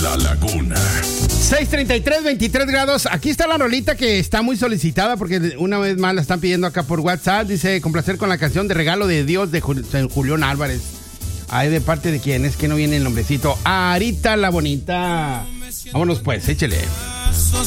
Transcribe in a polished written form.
La Laguna. 6:33, 23 grados. Aquí está la rolita que está muy solicitada porque una vez más la están pidiendo acá por WhatsApp. Dice, complacer con la canción de Regalo de Dios de Julián Álvarez. Ay, ¿de parte de quién? Es que no viene el nombrecito. Arita la Bonita. Vámonos pues, échele.